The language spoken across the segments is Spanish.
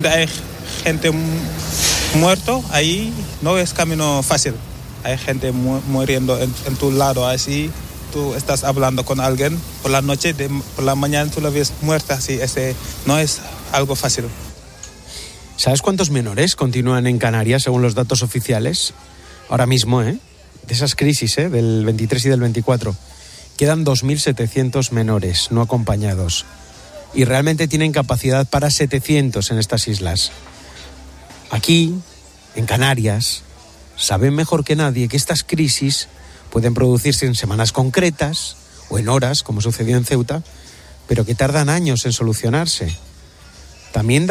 Hay gente muerta ahí, no es camino fácil. Hay gente muriendo en tu lado así. Tú estás hablando con alguien por la noche, por la mañana tú la ves muerta así. No es algo fácil. ¿Sabes cuántos menores continúan en Canarias según los datos oficiales? Ahora mismo, de esas crisis, del 23 y del 24, quedan 2.700 menores no acompañados. Y realmente tienen capacidad para 700 en estas islas. Aquí, en Canarias, saben mejor que nadie que estas crisis pueden producirse en semanas concretas o en horas, como sucedió en Ceuta, pero que tardan años en solucionarse. También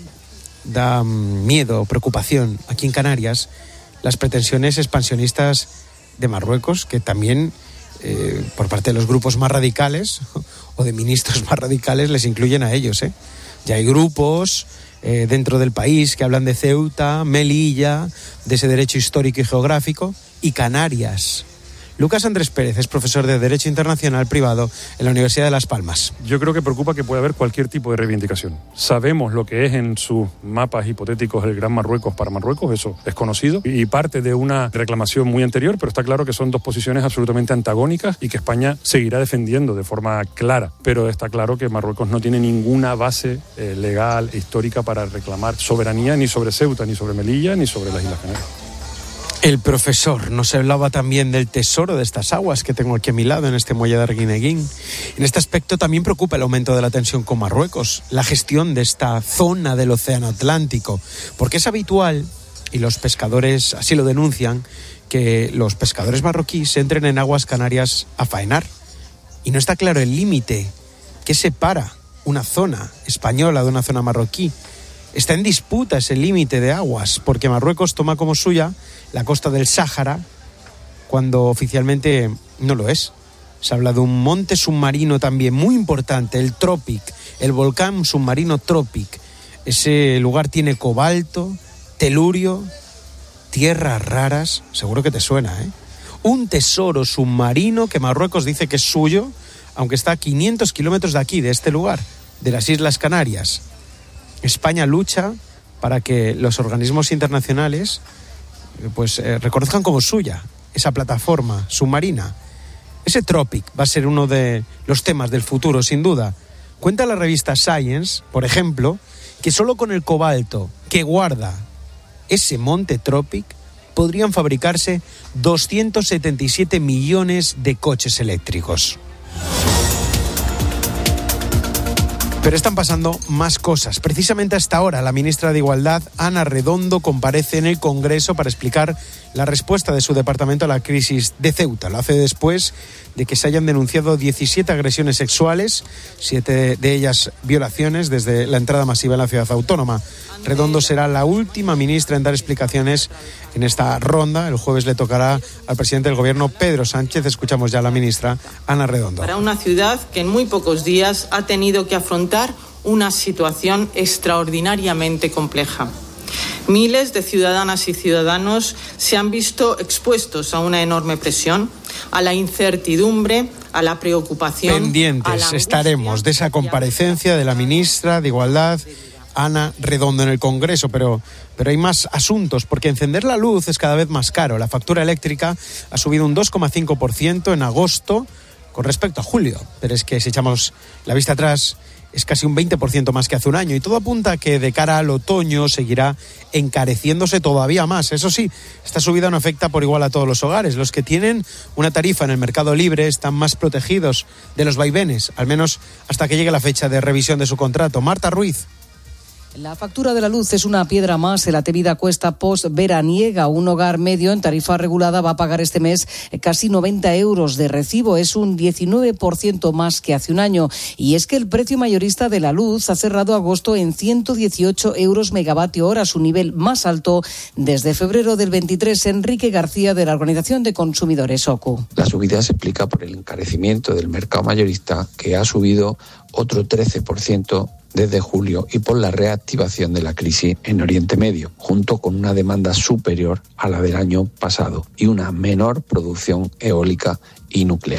da miedo, preocupación aquí en Canarias las pretensiones expansionistas de Marruecos, que también por parte de los grupos más radicales o de ministros más radicales les incluyen a ellos. Ya hay grupos dentro del país que hablan de Ceuta, Melilla, de ese derecho histórico y geográfico, y Canarias. Lucas Andrés Pérez es profesor de Derecho Internacional Privado en la Universidad de Las Palmas. Yo creo que preocupa que pueda haber cualquier tipo de reivindicación. Sabemos lo que es en sus mapas hipotéticos el Gran Marruecos para Marruecos, eso es conocido, y parte de una reclamación muy anterior, pero está claro que son dos posiciones absolutamente antagónicas y que España seguirá defendiendo de forma clara. Pero está claro que Marruecos no tiene ninguna base legal e histórica para reclamar soberanía ni sobre Ceuta, ni sobre Melilla, ni sobre las Islas Canarias. El profesor nos hablaba también del tesoro de estas aguas que tengo aquí a mi lado en este muelle de Arguineguín. En este aspecto también preocupa el aumento de la tensión con Marruecos, la gestión de esta zona del Océano Atlántico, porque es habitual, y los pescadores así lo denuncian, que los pescadores marroquíes entren en aguas canarias a faenar. Y no está claro el límite que separa una zona española de una zona marroquí. Está en disputa ese límite de aguas, porque Marruecos toma como suya la costa del Sáhara, cuando oficialmente no lo es. Se habla de un monte submarino también muy importante, el Tropic, el volcán submarino Tropic. Ese lugar tiene cobalto, telurio, tierras raras, seguro que te suena, Un tesoro submarino que Marruecos dice que es suyo, aunque está a 500 kilómetros de aquí, de este lugar, de las Islas Canarias. España lucha para que los organismos internacionales reconozcan como suya esa plataforma submarina. Ese Tropic va a ser uno de los temas del futuro, sin duda. Cuenta la revista Science, por ejemplo, que solo con el cobalto que guarda ese monte Tropic podrían fabricarse 277 millones de coches eléctricos. Pero están pasando más cosas. Precisamente hasta ahora, la ministra de Igualdad, Ana Redondo, comparece en el Congreso para explicar la respuesta de su departamento a la crisis de Ceuta. Lo hace después de que se hayan denunciado 17 agresiones sexuales, 7 de ellas violaciones, desde la entrada masiva en la ciudad autónoma. Redondo será la última ministra en dar explicaciones en esta ronda. El jueves le tocará al presidente del Gobierno, Pedro Sánchez. Escuchamos ya a la ministra Ana Redondo. Para una ciudad que en muy pocos días ha tenido que afrontar una situación extraordinariamente compleja. Miles de ciudadanas y ciudadanos se han visto expuestos a una enorme presión, a la incertidumbre, a la preocupación. Pendientes estaremos de esa comparecencia de la ministra de Igualdad, Ana Redondo, en el Congreso, pero hay más asuntos, porque encender la luz es cada vez más caro. La factura eléctrica ha subido un 2,5% en agosto con respecto a julio, pero es que si echamos la vista atrás es casi un 20% más que hace un año, y todo apunta a que de cara al otoño seguirá encareciéndose todavía más. Eso sí, esta subida no afecta por igual a todos los hogares. Los que tienen una tarifa en el mercado libre están más protegidos de los vaivenes, al menos hasta que llegue la fecha de revisión de su contrato. Marta Ruiz. La factura de la luz es una piedra más en la temida cuesta post-veraniega. Un hogar medio en tarifa regulada va a pagar este mes casi 90 euros de recibo. Es un 19% más que hace un año. Y es que el precio mayorista de la luz ha cerrado agosto en 118 euros megavatio hora, su nivel más alto desde febrero del 23. Enrique García, de la Organización de Consumidores OCU. La subida se explica por el encarecimiento del mercado mayorista, que ha subido otro 13% desde julio, y por la reactivación de la crisis en Oriente Medio, junto con una demanda superior a la del año pasado y una menor producción eólica y nuclear.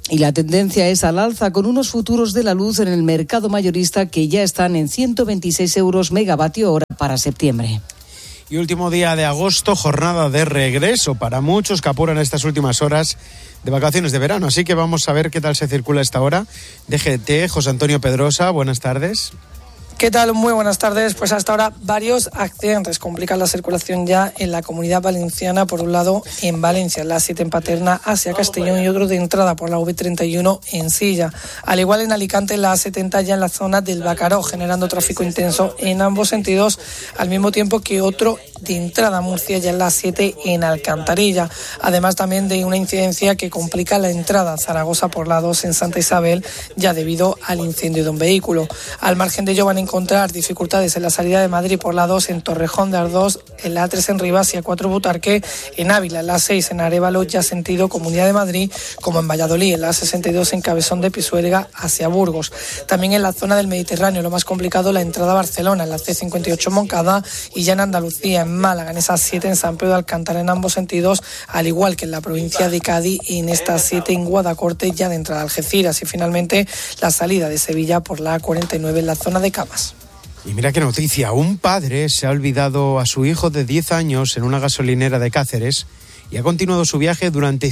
Y la tendencia es al alza, con unos futuros de la luz en el mercado mayorista que ya están en 126 euros megavatio hora para septiembre. Y último día de agosto, jornada de regreso para muchos que apuran estas últimas horas de vacaciones de verano. Así que vamos a ver qué tal se circula esta hora. DGT, José Antonio Pedrosa, buenas tardes. ¿Qué tal? Muy buenas tardes. Pues hasta ahora varios accidentes complican la circulación ya en la Comunidad Valenciana. Por un lado, en Valencia, la 7 en Paterna hacia Castellón y otro de entrada por la V31 en Silla. Al igual en Alicante, la A70 ya en la zona del Bacaró, generando tráfico intenso en ambos sentidos, al mismo tiempo que otro de entrada a Murcia ya en la 7 en Alcantarilla. Además también de una incidencia que complica la entrada a Zaragoza por la 2 en Santa Isabel, ya debido al incendio de un vehículo. Al margen de ello van a encontrar dificultades en la salida de Madrid por la 2 en Torrejón de Ardoz, en la A3 en Rivas y A4 Butarque, en Ávila, en la 6 en Arévalo, ya sentido Comunidad de Madrid, como en Valladolid, en la 62 en Cabezón de Pisuerga hacia Burgos. También en la zona del Mediterráneo, lo más complicado, la entrada a Barcelona, en la C58 Moncada, y ya en Andalucía, en Málaga, en esa 7 en San Pedro de Alcántara en ambos sentidos, al igual que en la provincia de Cádiz y en esta 7 en Guadacorte, ya de entrada a Algeciras, y finalmente la salida de Sevilla por la A49 en la zona de Camas. Y mira qué noticia, un padre se ha olvidado a su hijo de 10 años en una gasolinera de Cáceres y ha continuado su viaje durante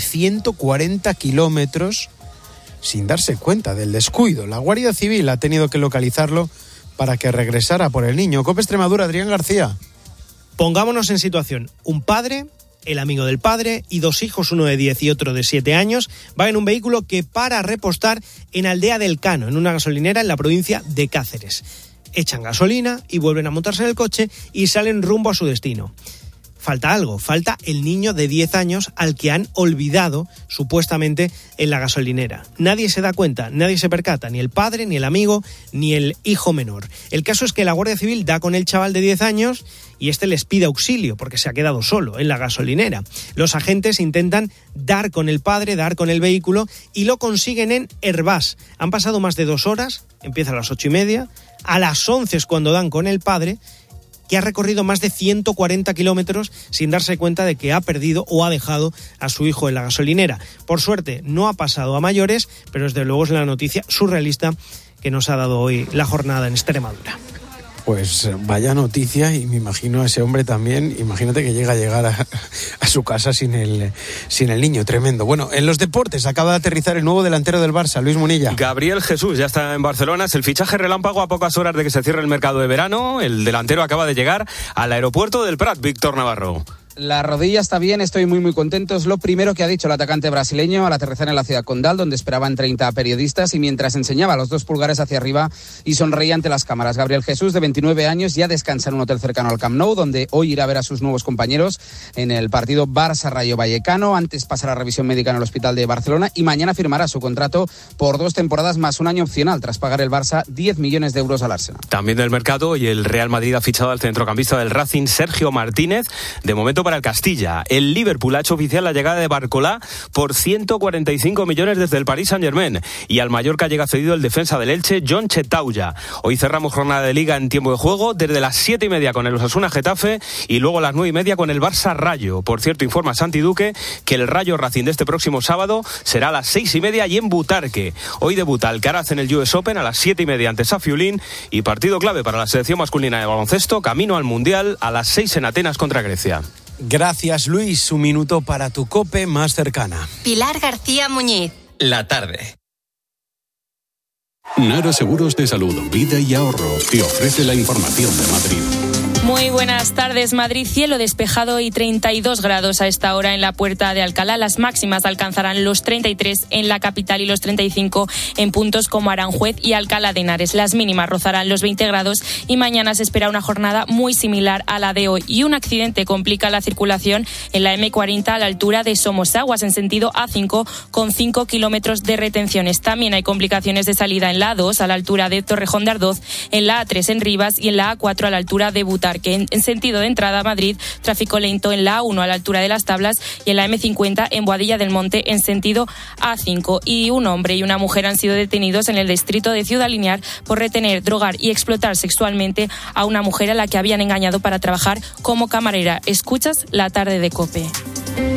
140 kilómetros sin darse cuenta del descuido. La Guardia Civil ha tenido que localizarlo para que regresara por el niño. COPE Extremadura, Adrián García. Pongámonos en situación, un padre, el amigo del padre y dos hijos, uno de 10 y otro de 7 años, van en un vehículo que para a repostar en Aldea del Cano, en una gasolinera en la provincia de Cáceres. Echan gasolina y vuelven a montarse en el coche y salen rumbo a su destino. Falta algo, falta el niño de 10 años al que han olvidado supuestamente en la gasolinera. Nadie se da cuenta, nadie se percata, ni el padre, ni el amigo, ni el hijo menor. El caso es que la Guardia Civil da con el chaval de 10 años y este les pide auxilio porque se ha quedado solo en la gasolinera. Los agentes intentan dar con el padre, dar con el vehículo y lo consiguen en Hervás. Han pasado más de 2 horas, empieza a las 8:30, a las 11 es cuando dan con el padre, que ha recorrido más de 140 kilómetros sin darse cuenta de que ha perdido o ha dejado a su hijo en la gasolinera. Por suerte no ha pasado a mayores, pero desde luego es la noticia surrealista que nos ha dado hoy la jornada en Extremadura. Pues vaya noticia, y me imagino a ese hombre también, imagínate que llega a llegar a su casa sin el niño, tremendo. Bueno, en los deportes acaba de aterrizar el nuevo delantero del Barça, Luis Munilla. Gabriel Jesús ya está en Barcelona, es el fichaje relámpago a pocas horas de que se cierre el mercado de verano. El delantero acaba de llegar al aeropuerto del Prat, Víctor Navarro. La rodilla está bien, estoy muy contento. Es lo primero que ha dicho el atacante brasileño al aterrizar en la ciudad condal, donde esperaban 30 periodistas, y mientras enseñaba los 2 pulgares hacia arriba y sonreía ante las cámaras. Gabriel Jesús, de 29 años, ya descansa en un hotel cercano al Camp Nou, donde hoy irá a ver a sus nuevos compañeros en el partido Barça-Rayo Vallecano. Antes pasará revisión médica en el hospital de Barcelona y mañana firmará su contrato por 2 temporadas más un año opcional, tras pagar el Barça 10 millones de euros al Arsenal. También del mercado, y el Real Madrid ha fichado al centrocampista del Racing, Sergio Martínez, de momento para el Castilla. El Liverpool ha hecho oficial la llegada de Barcolá por 145 millones desde el Paris Saint-Germain, y al Mallorca llega cedido el defensa del Elche, John Chetauya. Hoy cerramos jornada de Liga en tiempo de juego desde las 7:30 con el Osasuna Getafe y luego a las 9:30 con el Barça Rayo. Por cierto, informa Santi Duque que el Rayo Racing de este próximo sábado será a las 6:30 y en Butarque. Hoy debuta Alcaraz en el US Open a las 7:30 ante Safiulín, y partido clave para la selección masculina de baloncesto, camino al Mundial a las 6 en Atenas contra Grecia. Gracias, Luis. Un minuto para tu COPE más cercana. Pilar García Muñiz. La tarde. Nara Seguros de Salud, Vida y Ahorro te ofrece la información de Madrid. Muy buenas tardes. Madrid, cielo despejado y 32 grados a esta hora en la Puerta de Alcalá. Las máximas alcanzarán los 33 en la capital y los 35 en puntos como Aranjuez y Alcalá de Henares. Las mínimas rozarán los 20 grados y mañana se espera una jornada muy similar a la de hoy. Y un accidente complica la circulación en la M40 a la altura de Somosaguas en sentido A5 con 5 kilómetros de retenciones. También hay complicaciones de salida en la A2 a la altura de Torrejón de Ardoz, en la A3 en Rivas y en la A4 a la altura de Butarque. En sentido de entrada a Madrid, tráfico lento en la A1 a la altura de Las Tablas y en la M50 en Boadilla del Monte en sentido A5. Y un hombre y una mujer han sido detenidos en el distrito de Ciudad Lineal por retener, drogar y explotar sexualmente a una mujer a la que habían engañado para trabajar como camarera. Escuchas La Tarde de COPE.